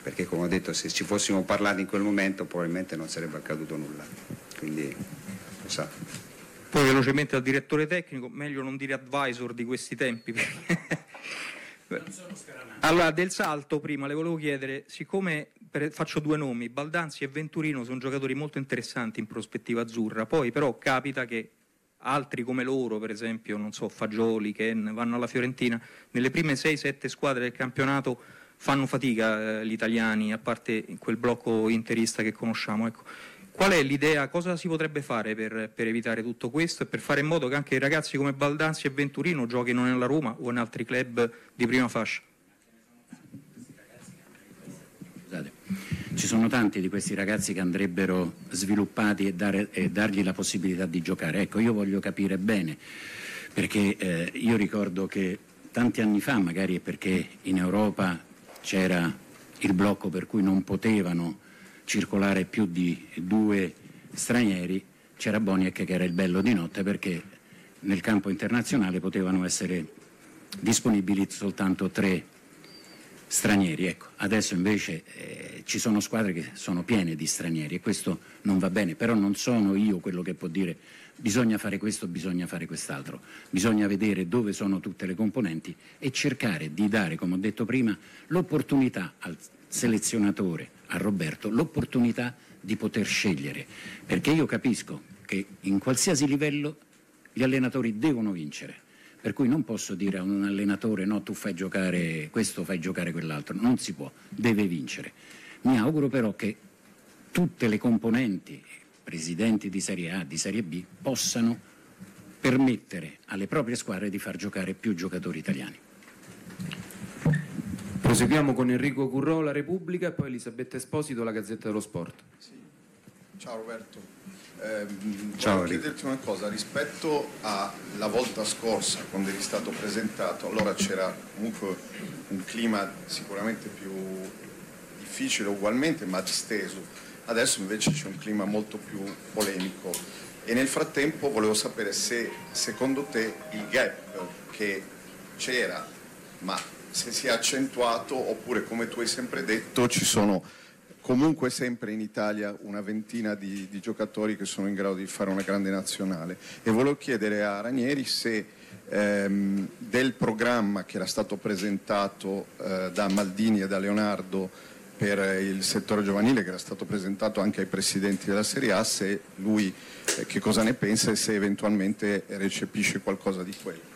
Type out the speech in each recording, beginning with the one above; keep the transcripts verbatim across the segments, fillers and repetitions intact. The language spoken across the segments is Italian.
perché come ho detto, se ci fossimo parlati in quel momento probabilmente non sarebbe accaduto nulla, quindi lo sa. Poi velocemente al direttore tecnico, meglio non dire advisor di questi tempi, perché... Non sono scaramano. Allora, del salto prima le volevo chiedere, siccome per, faccio due nomi, Baldanzi e Venturino sono giocatori molto interessanti in prospettiva azzurra, poi però capita che altri come loro, per esempio, non so, Fagioli, Ken, vanno alla Fiorentina, nelle prime sei sette squadre del campionato fanno fatica eh, gli italiani, a parte quel blocco interista che conosciamo, ecco. Qual è l'idea, cosa si potrebbe fare per, per evitare tutto questo e per fare in modo che anche i ragazzi come Baldanzi e Venturino giochino nella Roma o in altri club di prima fascia? Scusate, ci sono tanti di questi ragazzi che andrebbero sviluppati e, dare, e dargli la possibilità di giocare. Ecco, io voglio capire bene, perché eh, io ricordo che tanti anni fa, magari è perché in Europa c'era il blocco per cui non potevano circolare più di due stranieri, c'era Boniek che era il bello di notte perché nel campo internazionale potevano essere disponibili soltanto tre stranieri. Ecco, adesso invece eh, ci sono squadre che sono piene di stranieri e questo non va bene, però non sono io quello che può dire bisogna fare questo, bisogna fare quest'altro, bisogna vedere dove sono tutte le componenti e cercare di dare, come ho detto prima, l'opportunità al selezionatore, a Roberto, l'opportunità di poter scegliere, perché io capisco che in qualsiasi livello gli allenatori devono vincere, per cui non posso dire a un allenatore no, tu fai giocare questo, fai giocare quell'altro, non si può, deve vincere. Mi auguro però che tutte le componenti, presidenti di Serie A, di Serie B, possano permettere alle proprie squadre di far giocare più giocatori italiani. Proseguiamo con Enrico Currò, La Repubblica, e poi Elisabetta Esposito, La Gazzetta dello Sport. Sì. Ciao Roberto, eh, Ciao, volevo chiederti una cosa, rispetto alla volta scorsa quando eri stato presentato, allora c'era comunque un clima sicuramente più difficile ugualmente ma disteso, adesso invece c'è un clima molto più polemico e nel frattempo volevo sapere se secondo te il gap che c'era ma se si è accentuato oppure, come tu hai sempre detto, ci sono comunque sempre in Italia una ventina di, di giocatori che sono in grado di fare una grande nazionale. E volevo chiedere a Ranieri se ehm, del programma che era stato presentato eh, da Maldini e da Leonardo per il settore giovanile, che era stato presentato anche ai presidenti della Serie A, se lui eh, che cosa ne pensa e se eventualmente recepisce qualcosa di quello.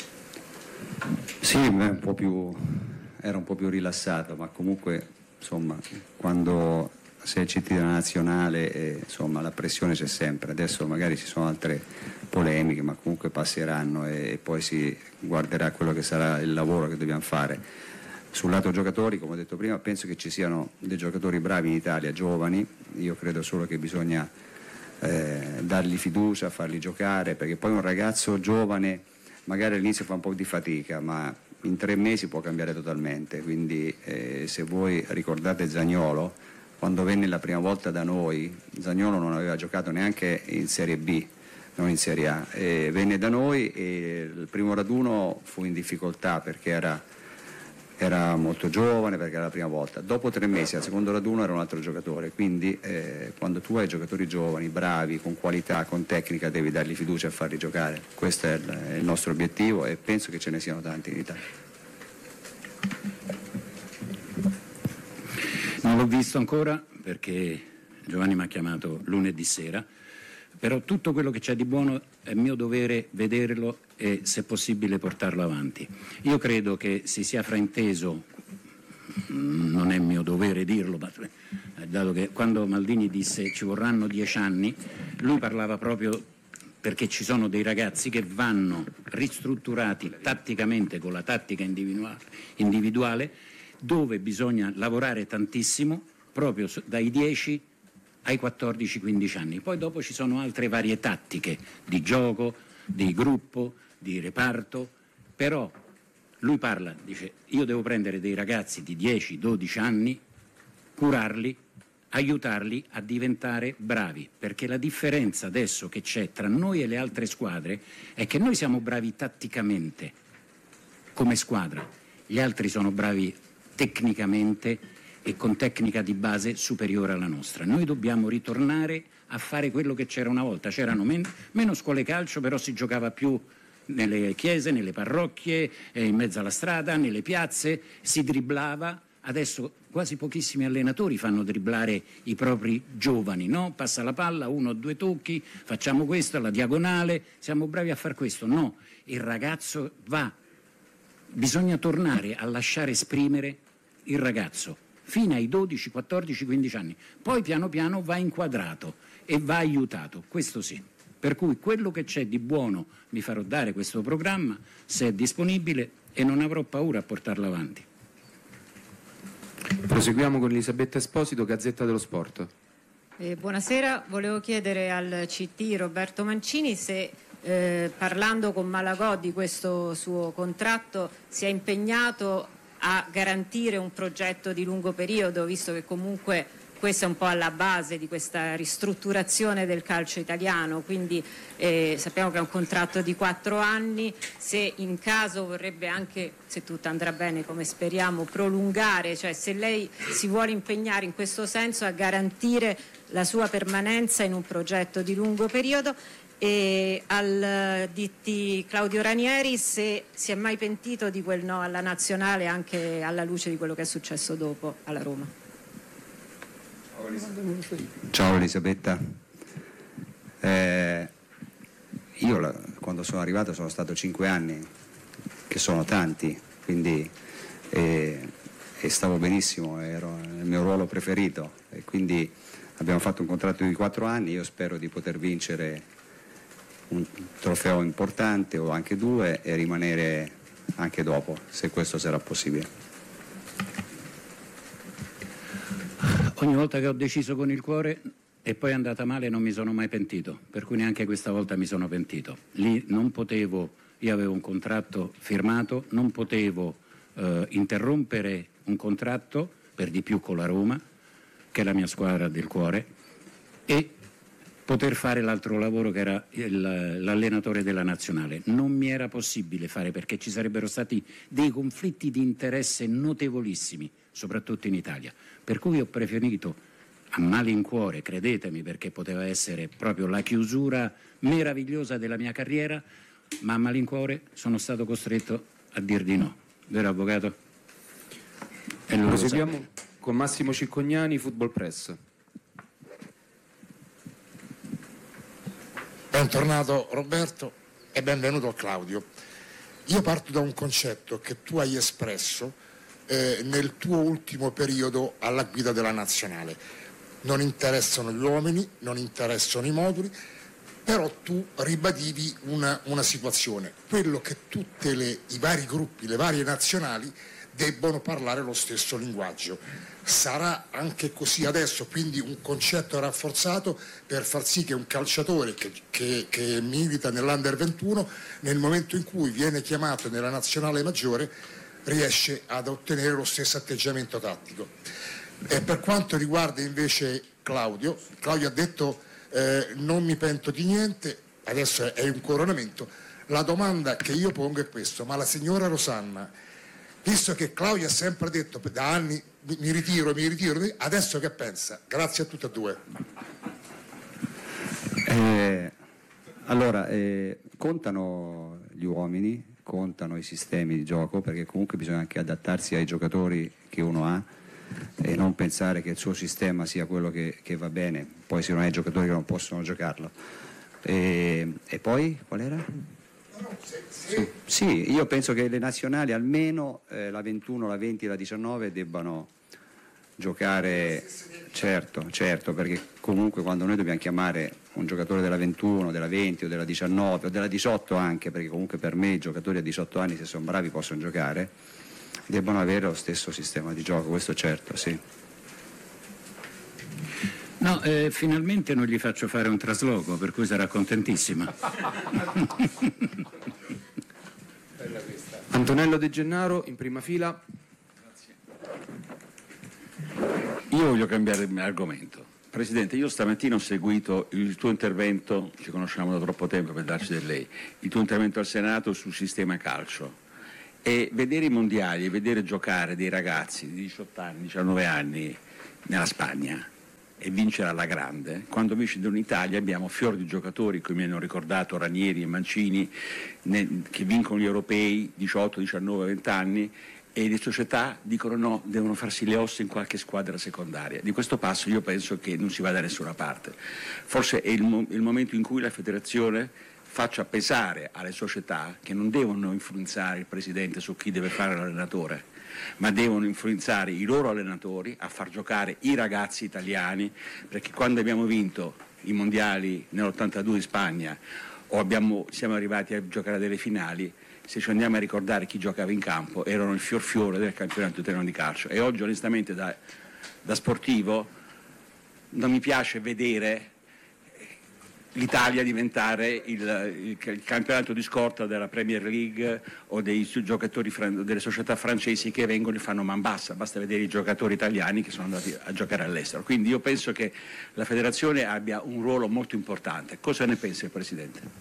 Sì, un po' più, era un po' più rilassato, ma comunque insomma quando sei cittadino nazionale eh, insomma la pressione c'è sempre. Adesso magari ci sono altre polemiche, ma comunque passeranno e, e poi si guarderà quello che sarà il lavoro che dobbiamo fare. Sul lato giocatori, come ho detto prima, penso che ci siano dei giocatori bravi in Italia, giovani. Io credo solo che bisogna eh, dargli fiducia, farli giocare, perché poi un ragazzo giovane magari all'inizio fa un po' di fatica, ma in tre mesi può cambiare totalmente. Quindi eh, se voi ricordate Zaniolo, quando venne la prima volta da noi, Zaniolo non aveva giocato neanche in Serie B, non in Serie A, e venne da noi e il primo raduno fu in difficoltà perché era, era molto giovane, perché era la prima volta. Dopo tre mesi al secondo raduno era un altro giocatore, quindi eh, quando tu hai giocatori giovani, bravi, con qualità, con tecnica, devi dargli fiducia e farli giocare. Questo è il, è il nostro obiettivo e penso che ce ne siano tanti in Italia. Non l'ho visto ancora perché Giovanni mi ha chiamato lunedì sera, però tutto quello che c'è di buono è mio dovere vederlo e se possibile portarlo avanti. Io credo che si sia frainteso, non è mio dovere dirlo, ma dato che quando Maldini disse ci vorranno dieci anni, lui parlava proprio perché ci sono dei ragazzi che vanno ristrutturati tatticamente con la tattica individuale, individuale dove bisogna lavorare tantissimo proprio dai dieci ai quattordici quindici anni. Poi dopo ci sono altre varie tattiche di gioco, di gruppo, di reparto, però lui parla, dice io devo prendere dei ragazzi di dieci dodici anni, curarli, aiutarli a diventare bravi, perché la differenza adesso che c'è tra noi e le altre squadre è che noi siamo bravi tatticamente come squadra, gli altri sono bravi tecnicamente e con tecnica di base superiore alla nostra. Noi dobbiamo ritornare a fare quello che c'era una volta. C'erano men- meno scuole calcio, però si giocava più nelle chiese, nelle parrocchie, eh, in mezzo alla strada, nelle piazze, si dribblava. Adesso quasi pochissimi allenatori fanno dribblare i propri giovani, no? Passa la palla, uno o due tocchi, facciamo questo, alla diagonale, siamo bravi a far questo. No, il ragazzo va, bisogna tornare a lasciare esprimere il ragazzo fino ai dodici, quattordici, quindici anni. Poi piano piano va inquadrato e va aiutato, questo sì. Per cui quello che c'è di buono mi farò dare questo programma, se è disponibile, e non avrò paura a portarlo avanti. Proseguiamo con Elisabetta Esposito, Gazzetta dello Sport. Eh, buonasera, volevo chiedere al C T Roberto Mancini se eh, parlando con Malagò di questo suo contratto si è impegnato a garantire un progetto di lungo periodo, visto che comunque questo è un po' alla base di questa ristrutturazione del calcio italiano, quindi eh, sappiamo che è un contratto di quattro anni, se in caso vorrebbe anche, se tutto andrà bene come speriamo, prolungare, cioè se lei si vuole impegnare in questo senso a garantire la sua permanenza in un progetto di lungo periodo. E al D T Claudio Ranieri se si è mai pentito di quel no alla nazionale anche alla luce di quello che è successo dopo alla Roma. Ciao Elisabetta, eh, io la, quando sono arrivato sono stato cinque anni, che sono tanti, quindi eh, e stavo benissimo, ero nel mio ruolo preferito e quindi abbiamo fatto un contratto di quattro anni, io spero di poter vincere un trofeo importante o anche due e rimanere anche dopo, se questo sarà possibile. Ogni volta che ho deciso con il cuore e poi è andata male non mi sono mai pentito, per cui neanche questa volta mi sono pentito. Lì non potevo, io avevo un contratto firmato, non potevo eh, interrompere un contratto, per di più con la Roma, che è la mia squadra del cuore, e poter fare l'altro lavoro che era il, l'allenatore della nazionale. Non mi era possibile fare perché ci sarebbero stati dei conflitti di interesse notevolissimi, soprattutto in Italia. Per cui ho preferito, a malincuore, credetemi, perché poteva essere proprio la chiusura meravigliosa della mia carriera, ma a malincuore sono stato costretto a dir di no. Vero avvocato? E Proseguiamo con Massimo Ciccognani, Football Press. Bentornato Roberto e benvenuto Claudio. Io parto da un concetto che tu hai espresso eh, nel tuo ultimo periodo alla guida della nazionale. Non interessano gli uomini, non interessano i moduli, però tu ribadivi una, una situazione, quello che tutti i vari gruppi, le varie nazionali debbono parlare lo stesso linguaggio. Sarà anche così adesso, quindi un concetto rafforzato per far sì che un calciatore che, che, che milita nell'Under ventuno, nel momento in cui viene chiamato nella nazionale maggiore, riesce ad ottenere lo stesso atteggiamento tattico. E per quanto riguarda invece Claudio, Claudio ha detto eh, non mi pento di niente, adesso è un coronamento. La domanda che io pongo è questa: ma la signora Rosanna, visto che Claudio ha sempre detto da anni mi ritiro, mi ritiro, adesso che pensa? Grazie a tutti e due. Eh, allora, eh, contano gli uomini, contano i sistemi di gioco, perché comunque bisogna anche adattarsi ai giocatori che uno ha e non pensare che il suo sistema sia quello che, che va bene, poi se non hai giocatori che non possono giocarlo. E, e poi qual era? Sì, sì, io penso che le nazionali almeno eh, la ventuno, la venti e la diciannove debbano giocare, certo, certo, perché comunque quando noi dobbiamo chiamare un giocatore della ventuno, della venti o della diciannove o della diciotto anche, perché comunque per me i giocatori a diciotto anni se sono bravi possono giocare, debbano avere lo stesso sistema di gioco, questo certo, sì. No, eh, finalmente non gli faccio fare un trasloco, per cui sarà contentissima. Antonello De Gennaro in prima fila. Io voglio cambiare argomento. Presidente, io stamattina ho seguito il tuo intervento, ci conosciamo da troppo tempo per darci del lei, il tuo intervento al Senato sul sistema calcio E vedere i mondiali e vedere giocare dei ragazzi di diciotto anni, diciannove anni nella Spagna e vincere alla grande, quando invece in Italia abbiamo fior di giocatori, come hanno ricordato Ranieri e Mancini, ne, che vincono gli europei diciotto, diciannove, venti anni, e le società dicono no, devono farsi le ossa in qualche squadra secondaria. Di questo passo io penso che non si va da nessuna parte. Forse è il, mo- il momento in cui la federazione faccia pesare alle società che non devono influenzare il presidente su chi deve fare l'allenatore, ma devono influenzare i loro allenatori a far giocare i ragazzi italiani, perché quando abbiamo vinto i mondiali nell'ottantadue in Spagna o abbiamo, siamo arrivati a giocare delle finali, se ci andiamo a ricordare chi giocava in campo erano il fior fiore del campionato italiano di calcio. E oggi onestamente da, da sportivo non mi piace vedere l'Italia diventare il, il, il campionato di scorta della Premier League o dei giocatori delle società francesi che vengono e fanno man bassa. Basta vedere i giocatori italiani che sono andati a giocare all'estero. Quindi io penso che la federazione abbia un ruolo molto importante. Cosa ne pensa il Presidente?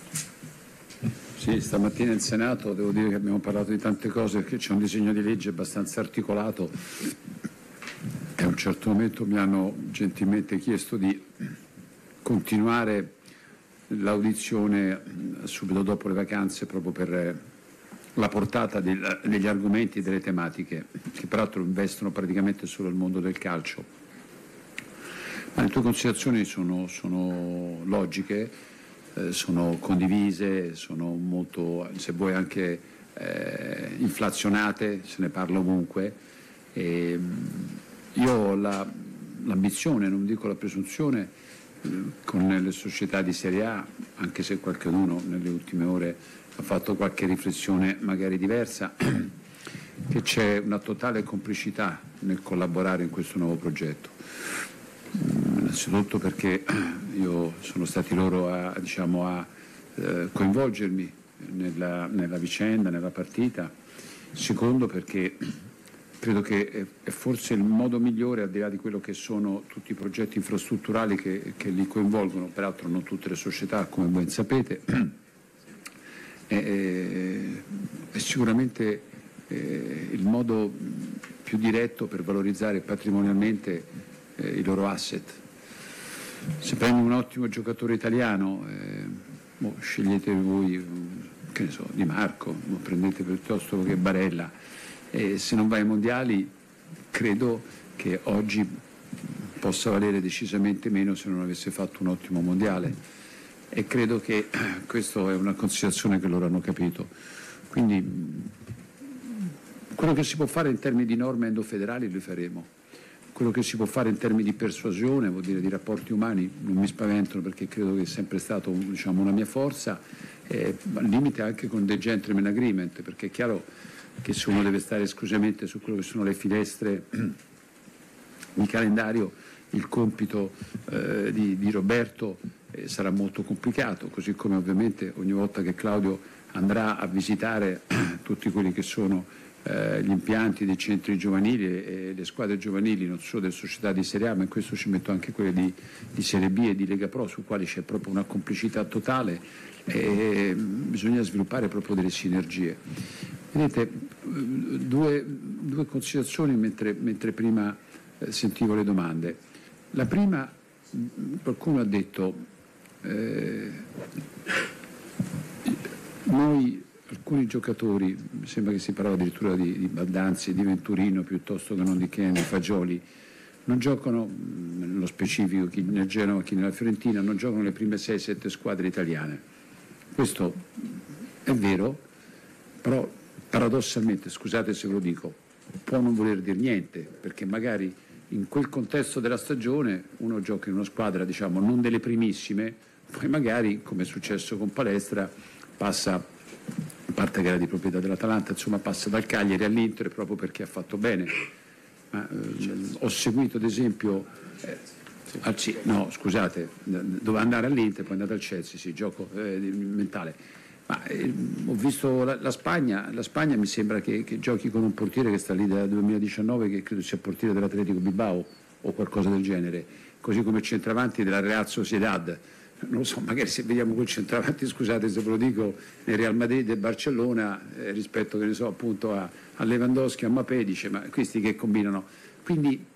Sì, stamattina in Senato devo dire che abbiamo parlato di tante cose, perché c'è un disegno di legge abbastanza articolato e a un certo momento mi hanno gentilmente chiesto di continuare l'audizione subito dopo le vacanze, proprio per la portata del, degli argomenti e delle tematiche, che peraltro investono praticamente solo il mondo del calcio. Ma le tue considerazioni sono, sono logiche, eh, sono condivise, sono molto, se vuoi, anche eh, inflazionate, se ne parla ovunque. E io ho la, l'ambizione, non dico la presunzione, con le società di Serie A, anche se qualcuno nelle ultime ore ha fatto qualche riflessione magari diversa, che c'è una totale complicità nel collaborare in questo nuovo progetto. Innanzitutto perché io sono stati loro a, diciamo, a eh, coinvolgermi nella, nella vicenda, nella partita. Secondo perché credo che è forse il modo migliore, al di là di quello che sono tutti i progetti infrastrutturali che, che li coinvolgono, peraltro non tutte le società, come ben sapete, è, è sicuramente eh, il modo più diretto per valorizzare patrimonialmente eh, i loro asset. Se prendi un ottimo giocatore italiano, eh, boh, scegliete voi, che ne so, Di Marco, o prendete piuttosto che Barella. E se non vai ai mondiali, credo che oggi possa valere decisamente meno se non avesse fatto un ottimo mondiale, e credo che questa è una considerazione che loro hanno capito. Quindi quello che si può fare in termini di norme endofederali lo faremo, quello che si può fare in termini di persuasione, vuol dire di rapporti umani, non mi spaventano, perché credo che è sempre stato, diciamo, una mia forza, eh, al limite anche con dei gentleman agreement, perché è chiaro che se uno deve stare esclusivamente su quello che sono le finestre di calendario, il compito eh, di, di Roberto eh, sarà molto complicato, così come ovviamente ogni volta che Claudio andrà a visitare tutti quelli che sono eh, gli impianti dei centri giovanili e le squadre giovanili, non solo delle società di Serie A, ma in questo ci metto anche quelle di, di Serie B e di Lega Pro, su quali c'è proprio una complicità totale e bisogna sviluppare proprio delle sinergie. Vedete, due, due considerazioni mentre, mentre prima eh, sentivo le domande. La prima, qualcuno ha detto, eh, noi, alcuni giocatori, mi sembra che si parlava addirittura di, di Baldanzi, di Venturino piuttosto che non di Ken, di Fagioli, non giocano, nello specifico chi nel Genova, chi nella Fiorentina, non giocano le prime sei sette squadre italiane. Questo è vero, però paradossalmente, scusate se ve lo dico, può non voler dire niente, perché magari in quel contesto della stagione uno gioca in una squadra, diciamo, non delle primissime, poi magari, come è successo con Palestra, passa, a parte che era di proprietà dell'Atalanta, insomma passa dal Cagliari all'Inter proprio perché ha fatto bene. Ma, ehm, ho seguito ad esempio eh, al, no scusate, doveva andare all'Inter, poi è andato al Chelsea, sì, gioco eh, mentale. Ma, eh, ho visto la, la Spagna, la Spagna mi sembra che, che giochi con un portiere che sta lì dal duemiladiciannove, che credo sia portiere dell'Atletico Bilbao o qualcosa del genere, così come centravanti della Real Sociedad, non lo so, magari se vediamo quel centravanti, scusate se ve lo dico, nel Real Madrid e Barcellona eh, rispetto, che ne so, appunto a, a Lewandowski, a Mbappé, dice ma questi che combinano? Quindi